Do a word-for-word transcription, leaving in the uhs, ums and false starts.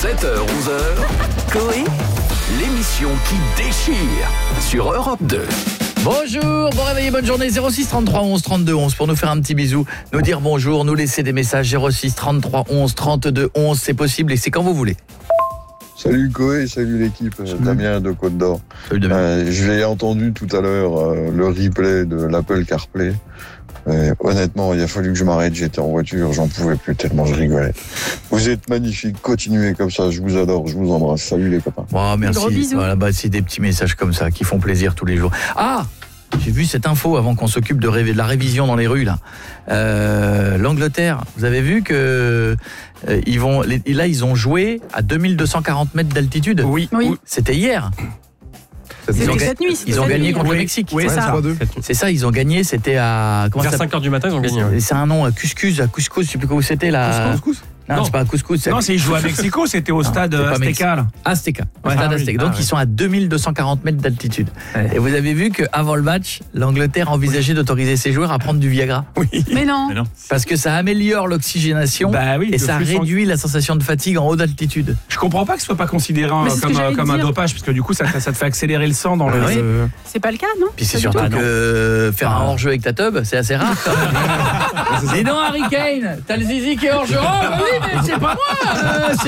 sept heures onze heures, Coé, l'émission qui déchire sur Europe deux. Bonjour, bon réveil, bonne journée. Zéro six trente-trois onze trente-deux onze pour nous faire un petit bisou, nous dire bonjour, nous laisser des messages. Zéro six trente-trois onze trente-deux onze, c'est possible et c'est quand vous voulez. Salut Coé, salut l'équipe, salut. Damien de Côte d'Or. Salut Damien. Euh, je l'ai entendu tout à l'heure, euh, le replay de l'Apple CarPlay. Et honnêtement, il a fallu que je m'arrête, j'étais en voiture, j'en pouvais plus tellement je rigolais. Vous êtes magnifiques, continuez comme ça, je vous adore, je vous embrasse. Salut les copains. Oh, merci. Gros bisous. Voilà, bah, c'est des petits messages comme ça qui font plaisir tous les jours. Ah, j'ai vu cette info avant qu'on s'occupe de, ré- de la révision dans les rues là. Euh, L'Angleterre, vous avez vu que euh, ils vont, les, là ils ont joué à deux mille deux cent quarante mètres d'altitude. Oui. Oui. C'était hier. C'était Ils ont, cette nuit, c'était ils ont cette gagné nuit. contre Oui, le Mexique. oui, c'est ça. C'est ça, ils ont gagné, c'était à comment Vers ça s'appelle ? cinq heures du matin, ils ont gagné. ouais. C'est un nom, couscous, à couscous, je sais plus comment c'était là. Couscous. Non, Non. c'est pas à couscous, c'est Non, c'est ils jouent à Mexico, c'était au Non, stade c'est pas Azteca. là. Azteca. Ouais. Stade Ah oui, Azteca. ah Donc oui. ils sont à deux mille deux cent quarante mètres d'altitude. Ouais. Et vous avez vu qu'avant le match, l'Angleterre envisageait d'autoriser ses joueurs à prendre du Viagra. Oui. Mais non. Mais non. Parce que ça améliore l'oxygénation Bah oui, et le ça flux réduit la sensation de fatigue en haute altitude. Je comprends pas que ce soit pas considéré un- Mais c'est ce que comme, un- j'allais comme un dire. dopage, parce que du coup, ça, ça te fait accélérer le sang dans le. Oui. le- C'est pas le cas, non? Puis c'est Pas du surtout tout. Ah non. que faire un Ah. hors-jeu avec ta tub, c'est assez rare quand même. Dis donc Harry Kane, t'as le zizi qui est hors-jeu. Oh bah oui, mais c'est pas moi euh,